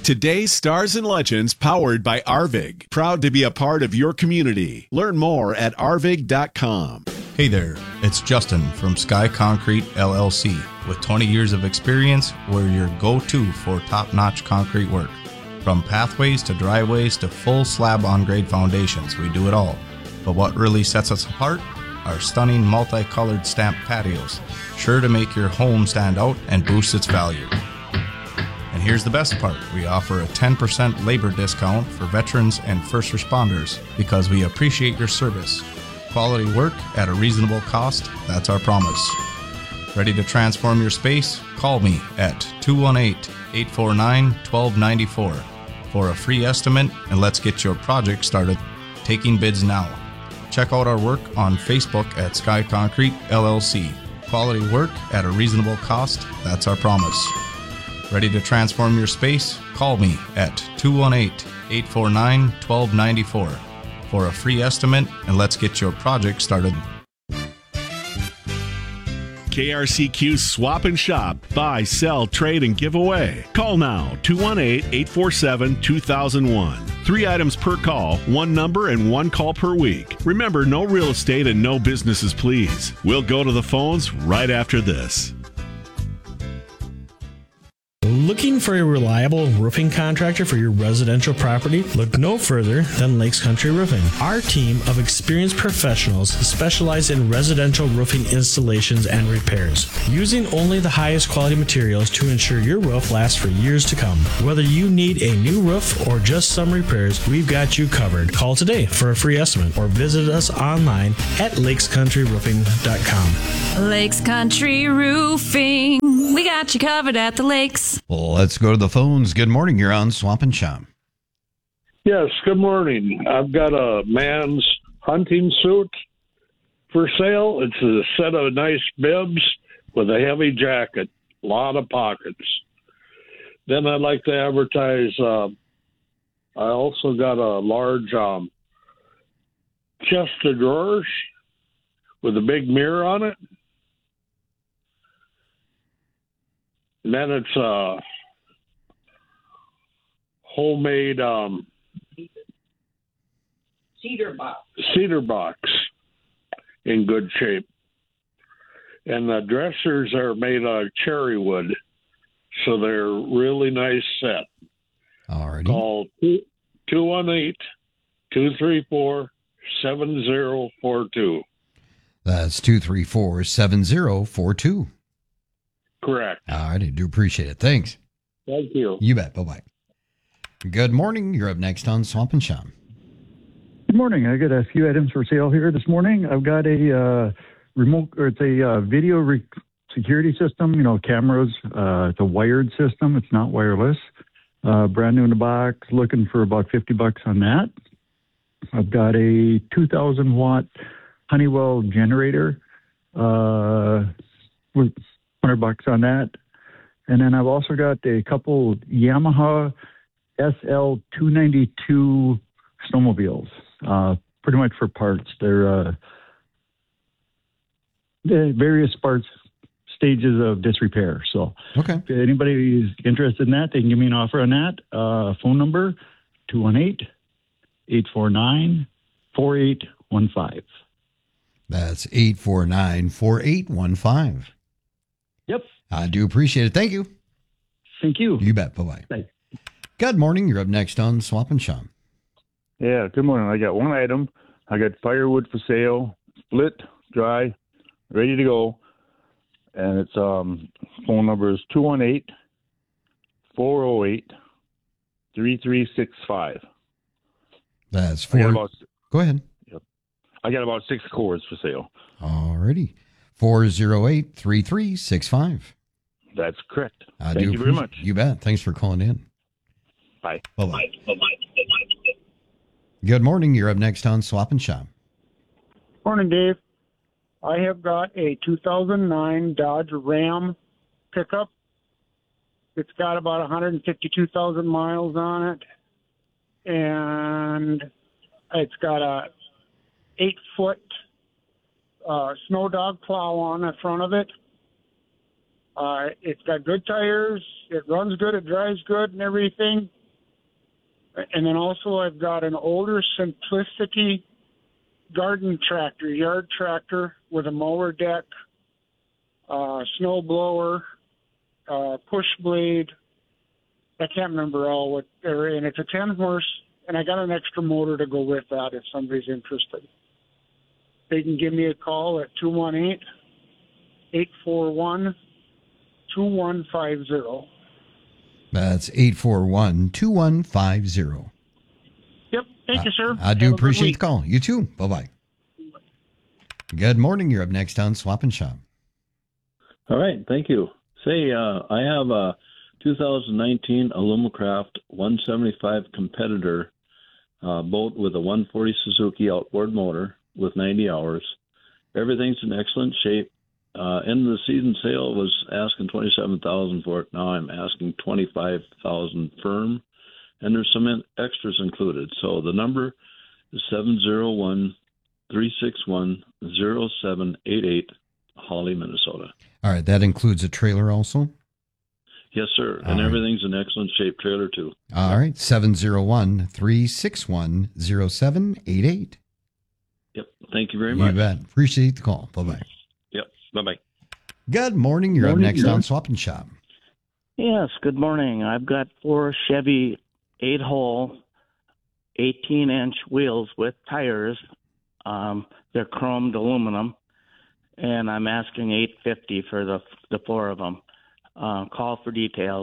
Today's Stars and Legends, powered by Arvig. Proud to be a part of your community. Learn more at arvig.com. Hey there, it's Justin from Sky Concrete LLC. With 20 years of experience, we're your go-to for top-notch concrete work. From pathways to driveways to full slab on-grade foundations, we do it all. But what really sets us apart? Our stunning multicolored stamped patios, sure to make your home stand out and boost its value. And here's the best part. We offer a 10% labor discount for veterans and first responders because we appreciate your service. Quality work at a reasonable cost, that's our promise. Ready to transform your space? Call me at 218-849-1294 for a free estimate, and let's get your project started. Taking bids now. Check out our work on Facebook at Sky Concrete LLC. Quality work at a reasonable cost, that's our promise. Ready to transform your space? Call me at 218-849-1294 for a free estimate, and let's get your project started. KRCQ Swap and Shop. Buy, sell, trade, and give away. Call now, 218-847-2001. 3 items per call, 1 number, and 1 call per week. Remember, no real estate and no businesses, please. We'll go to the phones right after this. Looking for a reliable roofing contractor for your residential property? Look no further than Lakes Country Roofing. Our team of experienced professionals specialize in residential roofing installations and repairs, using only the highest quality materials to ensure your roof lasts for years to come. Whether you need a new roof or just some repairs, we've got you covered. Call today for a free estimate or visit us online at lakescountryroofing.com. Lakes Country Roofing. We got you covered at the lakes. Well, let's go to the phones. Good morning. You're on Swamp and Shop. Yes, good morning. I've got a man's hunting suit for sale. It's a set of nice bibs with a heavy jacket, a lot of pockets. Then I'd like to advertise, I also got a large chest of drawers with a big mirror on it. And then it's homemade cedar box in good shape. And the dressers are made of cherry wood, so they're really nice set. Alrighty. Call 218-234-7042. That's 234-7042. Correct. All right, I do appreciate it. Thanks. Thank you. You bet. Bye-bye. Good morning. You're up next on Swamp and Shop. Good morning. I got a few items for sale here this morning. I've got a remote, or it's a video security system, cameras. It's a wired system. It's not wireless. Brand new in the box, looking for about $50 on that. I've got a 2,000 watt Honeywell generator, with $100 on that. And then I've also got a couple Yamaha SL292 snowmobiles, pretty much for parts. They're various parts, stages of disrepair. So okay, if anybody is interested in that, they can give me an offer on that. Phone number, 218-849-4815. That's 849-4815. Yep. I do appreciate it. Thank you. Thank you. You bet. Bye-bye. Bye. Good morning. You're up next on Swamp and Shop. Yeah, good morning. I got one item. I got firewood for sale, split, dry, ready to go. And its phone number is 218-408-3365. That's four. Go ahead. Yep. I got about 6 cords for sale. All righty. 408-3365. That's correct. Thank you very much. You bet. Thanks for calling in. Bye. Bye-bye. Good morning. You're up next on Swap and Shop. Morning, Dave. I have got a 2009 Dodge Ram pickup. It's got about 152,000 miles on it, and it's got a 8-foot snow dog plow on the front of it. It's got good tires. It runs good. It drives good and everything. And then also I've got an older Simplicity garden tractor, yard tractor with a mower deck, snow blower, push blade. I can't remember all what they're in. It's a 10-horse, and I got an extra motor to go with that if somebody's interested. They can give me a call at 218-841-2150. That's 841-2150. Yep. Thank you, sir. I do Have a good appreciate week. the call. You too. Bye-bye. Good morning. You're up next on Swap and Shop. All right. Thank you. Say, I have a 2019 Alumacraft 175 Competitor boat with a 140 Suzuki outboard motor with 90 hours. Everything's in excellent shape. End of the season sale was asking $27,000 for it. Now I'm asking $25,000 firm, and there's some extras included. So the number is 701-361-0788, Hawley, Minnesota. All right. That includes a trailer also? Yes, sir. And everything's in excellent shape. Trailer too. All right. 701-361-0788. Yep. Thank you very much. You bet. Appreciate the call. Bye-bye. Yep. Bye-bye. Good morning. You're up next on Swap and Shop. Yes, good morning. I've got 4 Chevy 8-hole, 18-inch wheels with tires. They're chromed aluminum, and I'm asking $850 for the 4 of them. Call for details,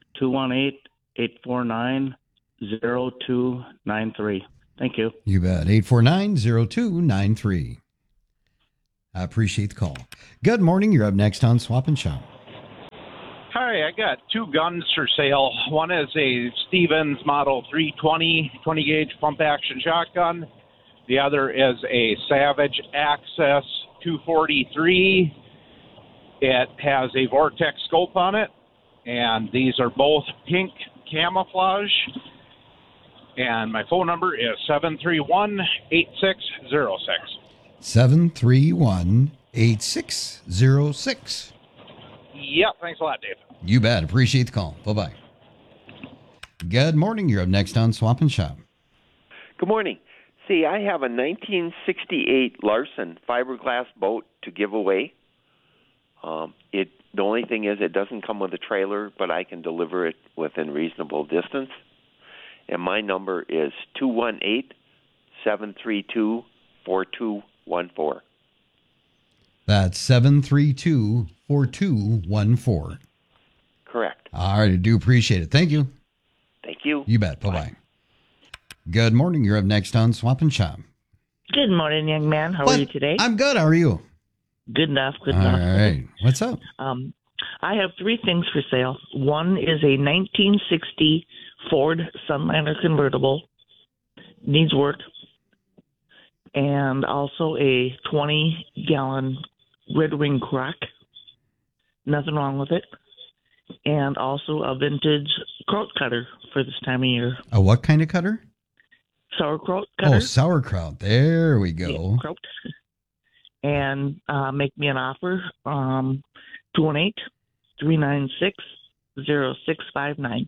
218-849-0293. Thank you. You bet. 849-0293. I appreciate the call. Good morning. You're up next on Swap and Shop. Hi, I got 2 guns for sale. One is a Stevens Model 320 20-gauge pump-action shotgun. The other is a Savage Access 243. It has a Vortex scope on it, and these are both pink camouflage. And my phone number is 731-8606. 731-8606. Yep, thanks a lot, Dave. You bet. Appreciate the call. Bye-bye. Good morning. You're up next on Swap and Shop. Good morning. See, I have a 1968 Larson fiberglass boat to give away. The only thing is it doesn't come with a trailer, but I can deliver it within reasonable distance. And my number is 218-732-4214. That's 732-4214. Correct. All right. I do appreciate it. Thank you. Thank you. You bet. Bye-bye. Good morning. You're up next on Swap and Shop. Good morning, young man. How are you today? I'm good. How are you? Good enough. Good All enough. All right. What's up? I have 3 things for sale. One is a 1960 Ford Sunliner convertible. Needs work. And also a 20-gallon Red Wing Croc. Nothing wrong with it. And also a vintage kraut cutter for this time of year. A what kind of cutter? Sauerkraut cutter. Oh, sauerkraut. There we go. Yeah, kraut. And make me an offer. 218-396-0659.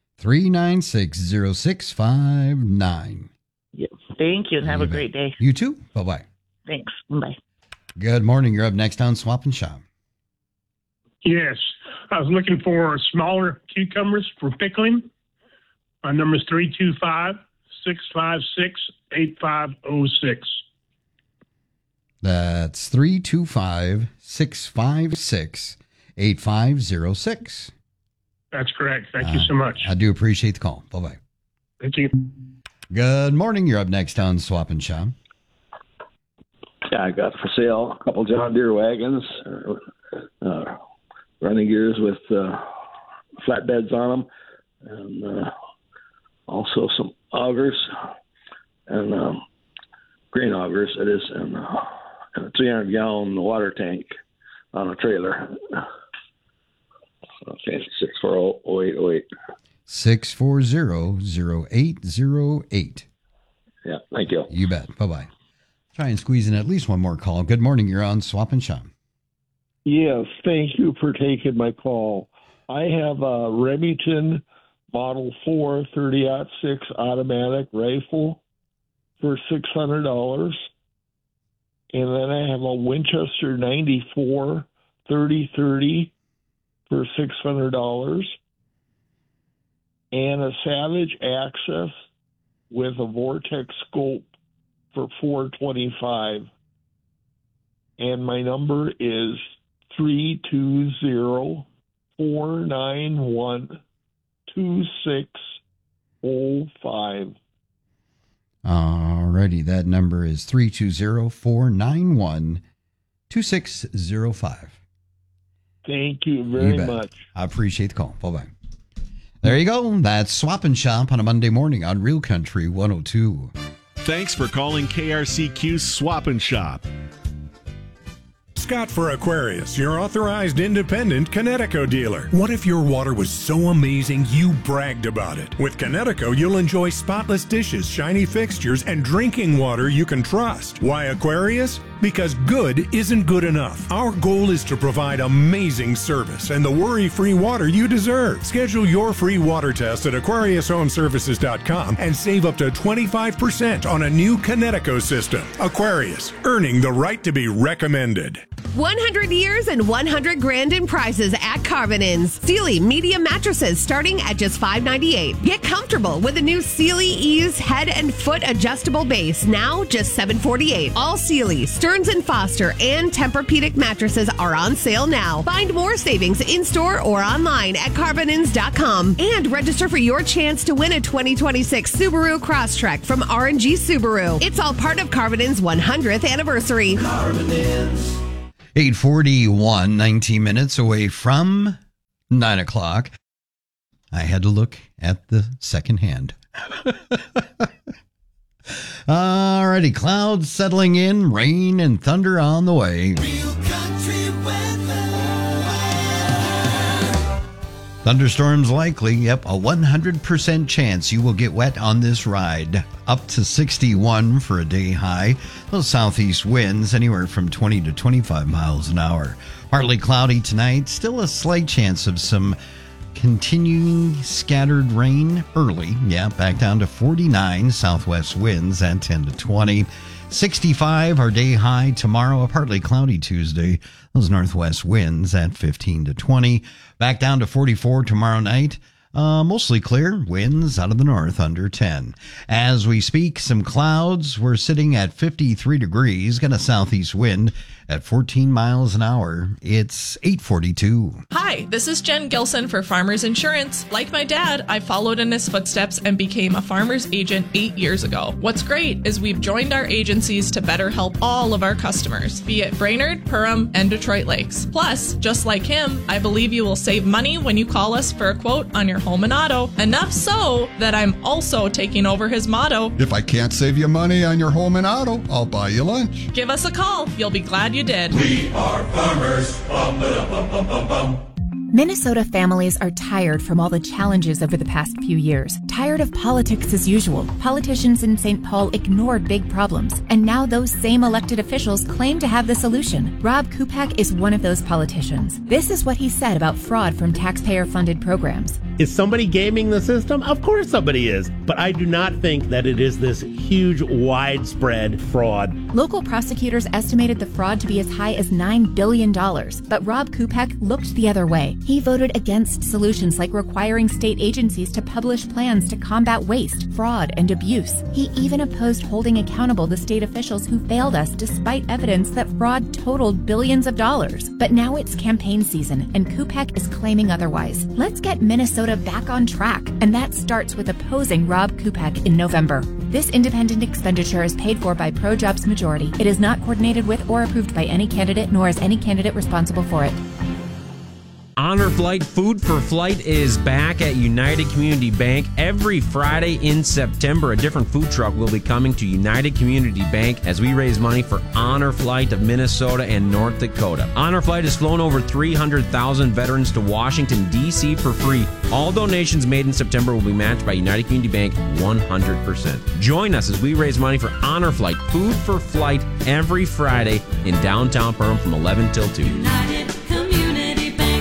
396-0659. Yep. Thank you, and have a great day. You too. Bye-bye. Thanks. Bye. Good morning. You're up next on Swap and Shop. Yes. I was looking for smaller cucumbers for pickling. My number is 325-656-8506. That's 325-656-8506. That's correct. Thank you so much. I do appreciate the call. Bye-bye. Thank you. Good morning. You're up next on Swap and Shop. Yeah, I got for sale a couple John Deere wagons, running gears with flatbeds on them, and also some augers and grain augers, it is, and a 300-gallon water tank on a trailer. Okay, 640-0808. 640-0808. Yeah, thank you. You bet. Bye-bye. Try and squeeze in at least one more call. Good morning. You're on Swap and Shop. Yes, thank you for taking my call. I have a Remington Model 4 30-06 automatic rifle for $600. And then I have a Winchester 94 30-30 for $600. And a Savage Access with a Vortex scope for $425. And my number is 320-491-2605. Alrighty, that number is 320-491-2605. Thank you very much. I appreciate the call. Bye-bye. There you go. That's Swap and Shop on a Monday morning on Real Country 102. Thanks for calling KRCQ Swap and Shop. Scott for Aquarius, your authorized independent Connecticut dealer. What if your water was so amazing you bragged about it? With Connecticut, you'll enjoy spotless dishes, shiny fixtures, and drinking water you can trust. Why Aquarius? Because good isn't good enough. Our goal is to provide amazing service and the worry-free water you deserve. Schedule your free water test at AquariusHomeservices.com and save up to 25% on a new Connecticut system. Aquarius, earning the right to be recommended. 100 years and 100 grand in prizes at Carvinins. Sealy medium mattresses starting at just $598. Get comfortable with a new Sealy Ease head and foot adjustable base, now just $748. All Sealy, Stearns & Foster, and Tempur-Pedic mattresses are on sale now. Find more savings in-store or online at Carvinins.com. And register for your chance to win a 2026 Subaru Crosstrek from R&G Subaru. It's all part of Carvinins' 100th anniversary. Carvinins. 8:41, 19 minutes away from 9 o'clock. I had to look at the second hand. Alrighty, clouds settling in, rain and thunder on the way. Real country weather. Thunderstorms likely, yep, a 100% chance you will get wet on this ride. Up to 61 for a day high. Those southeast winds anywhere from 20 to 25 miles an hour. Partly cloudy tonight, still a slight chance of some continuing scattered rain early. Yeah, back down to 49 southwest winds at 10 to 20. 65 our day high tomorrow, a partly cloudy Tuesday. Those northwest winds at 15 to 20. Back down to 44 tomorrow night. Mostly clear, winds out of the north under 10. As we speak, some clouds. We're sitting at 53 degrees, got a southeast wind at 14 miles an hour. It's 8:42. Hi, this is Jen Gilson for Farmers Insurance. Like my dad, I followed in his footsteps and became a farmer's agent 8 years ago. What's great is we've joined our agencies to better help all of our customers, be it Brainerd, Perham, and Detroit Lakes. Plus, just like him, I believe you will save money when you call us for a quote on your home and auto. Enough so that I'm also taking over his motto. If I can't save you money on your home and auto, I'll buy you lunch. Give us a call. You'll be glad you did. We are farmers. Bum, ba-dum, bum, bum, bum. Minnesota families are tired from all the challenges over the past few years. Tired of politics as usual. Politicians in St. Paul ignored big problems, and now those same elected officials claim to have the solution. Rob Kupak is one of those politicians. This is what he said about fraud from taxpayer-funded programs. Is somebody gaming the system? Of course somebody is. But I do not think that it is this huge, widespread fraud. Local prosecutors estimated the fraud to be as high as $9 billion. But Rob Kupak looked the other way. He voted against solutions like requiring state agencies to publish plans to combat waste, fraud, and abuse. He even opposed holding accountable the state officials who failed us despite evidence that fraud totaled billions of dollars. But now it's campaign season, and Kupak is claiming otherwise. Let's get Minnesota back on track, and that starts with opposing Rob Kupak in November. This independent expenditure is paid for by ProJobs Majority. It is not coordinated with or approved by any candidate, nor is any candidate responsible for it. Honor Flight Food for Flight is back at United Community Bank. Every Friday in September, a different food truck will be coming to United Community Bank as we raise money for Honor Flight of Minnesota and North Dakota. Honor Flight has flown over 300,000 veterans to Washington, D.C. for free. All donations made in September will be matched by United Community Bank 100%. Join us as we raise money for Honor Flight Food for Flight every Friday in downtown Perham from 11 till 2.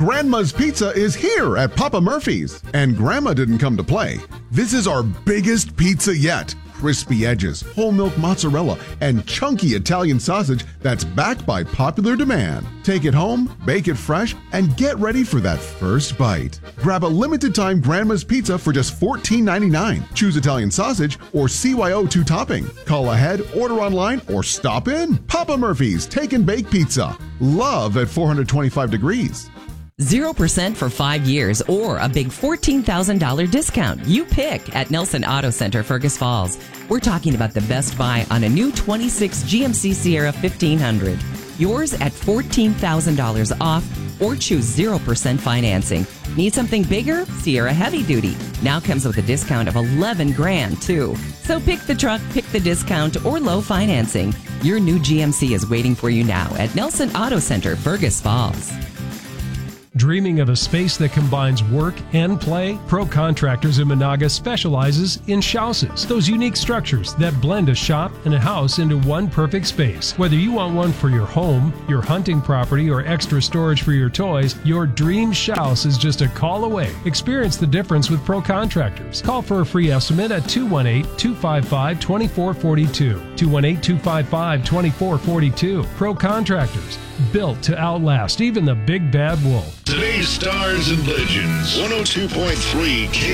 Grandma's Pizza is here at Papa Murphy's. And Grandma didn't come to play. This is our biggest pizza yet. Crispy edges, whole milk mozzarella, and chunky Italian sausage that's backed by popular demand. Take it home, bake it fresh, and get ready for that first bite. Grab a limited time Grandma's Pizza for just $14.99. Choose Italian sausage or CYO2 topping. Call ahead, order online, or stop in. Papa Murphy's Take and Bake Pizza. Love at 425 degrees. 0% for 5 years or a big $14,000 discount. You pick at Nelson Auto Center, Fergus Falls. We're talking about the best buy on a new 26 GMC Sierra 1500. Yours at $14,000 off or choose 0% financing. Need something bigger? Sierra Heavy Duty now comes with a discount of $11,000 too. So pick the truck, pick the discount, or low financing. Your new GMC is waiting for you now at Nelson Auto Center, Fergus Falls. Dreaming of a space that combines work and play? Pro Contractors in Monaga specializes in shouses, those unique structures that blend a shop and a house into one perfect space. Whether you want one for your home, your hunting property, or extra storage for your toys, your dream shouse is just a call away. Experience the difference with Pro Contractors. Call for a free estimate at 218-255-2442. 218-255-2442. Pro Contractors, built to outlast even the big bad wolf. Today's Stars and Legends, 102.3 K.